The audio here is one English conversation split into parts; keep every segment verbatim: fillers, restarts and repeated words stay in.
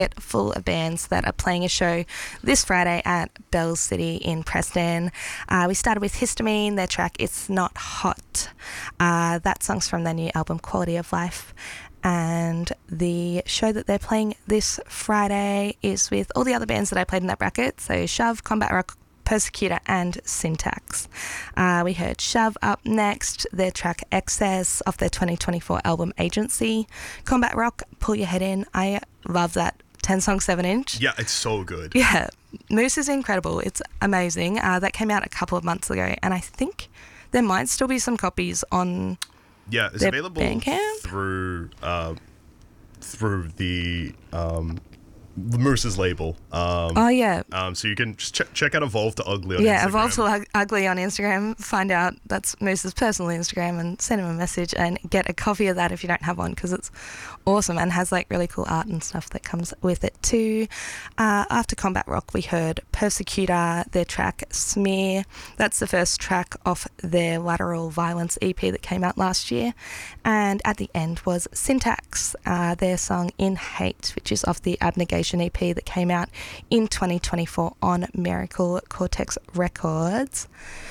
full of bands that are playing a show this Friday at Bell City in Preston. Uh, we started with Histamine, their track It's Not Hot. Uh, that song's from their new album Quality of Life. And the show that they're playing this Friday is with all the other bands that I played in that bracket. So Shove, Combat Rock, Persecutor and Syntax. Uh, we heard Shove up next, their track Excess off their twenty twenty-four album Agency. Combat Rock, Pull Your Head In. I love that ten song seven inch. Yeah, it's so good. Yeah, Moose is incredible. It's amazing. Uh, that came out a couple of months ago, and I think there might still be some copies on Yeah, it's their available Bandcamp? through uh, through the um, the Moose's label. Um, Oh, yeah. um, so you can just ch- check out Evolve to Ugly on Yeah, Instagram. Evolve to Ug- Ugly on Instagram. Find out that's Moose's personal Instagram and send him a message and get a copy of that if you don't have one, because it's awesome and has like really cool art and stuff that comes with it too. Uh, after Combat Rock, we heard Persecutor, their track Smear. That's the first track off their Lateral Violence E P that came out last year. And at the end was Syntax, uh, their song In Hate, which is off the Abnegation E P that came out in twenty twenty-four on Miracle Cortex Records.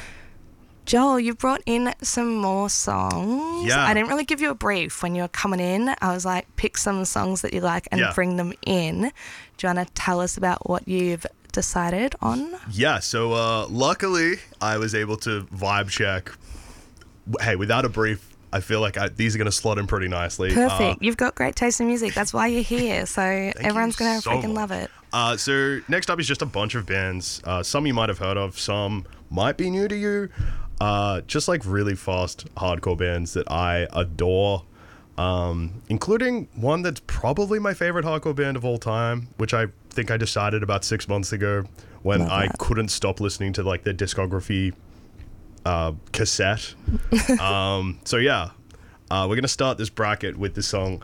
Joel, you brought in some more songs. Yeah. I didn't really give you a brief when you were coming in. I was like, pick some songs that you like and Yeah. bring them in. Do you want to tell us about what you've decided on? Yeah, so uh, luckily I was able to vibe check. Hey, without a brief, I feel like I, these are going to slot in pretty nicely. Perfect. Uh, You've got great taste in music. That's why you're here. So everyone's you going to so freaking much. love it. Uh, so next up is just a bunch of bands. Uh, some you might have heard of, some might be new to you. Uh, just like really fast hardcore bands that I adore, um, including one that's probably my favorite hardcore band of all time, which I think I decided about six months ago when Love I that. couldn't stop listening to like their discography uh, cassette. um, so yeah, uh, we're gonna start this bracket with the song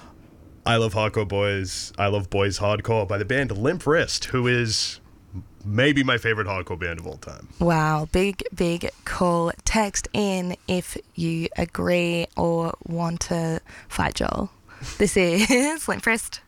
I Love Hardcore Boys, I Love Boys Hardcore by the band Limp Wrist, who is maybe my favorite hardcore band of all time. Wow, big, big call. Text in if you agree or want to fight Joel. This is Limp Wrist.